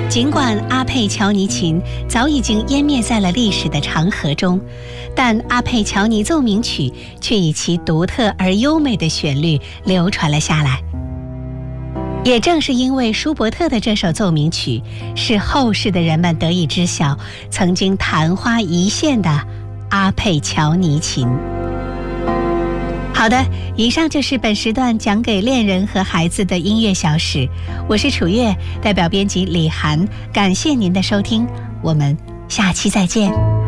尽管阿佩乔尼琴早已经湮灭在了历史的长河中，但阿佩乔尼奏鸣曲却以其独特而优美的旋律流传了下来。也正是因为舒伯特的这首奏鸣曲，使后世的人们得以知晓曾经昙花一现的阿佩乔尼琴。好的，以上就是本时段讲给恋人和孩子的音乐小史，我是楚月，代表编辑李涵，感谢您的收听，我们下期再见。